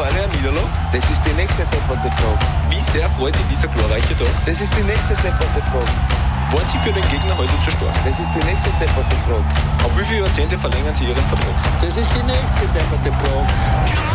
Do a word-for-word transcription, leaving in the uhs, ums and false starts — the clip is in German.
mittlerweile eine Niederlage? Das ist die nächste depperte Frage. Wie sehr freut Sie dieser glorreiche Tag? Das ist die nächste depperte Frage. Waren Sie für den Gegner heute zu stark? Das ist die nächste depperte Frage. Auf wie viele Jahrzehnte verlängern Sie Ihren Vertrag? Das ist die nächste depperte Frage.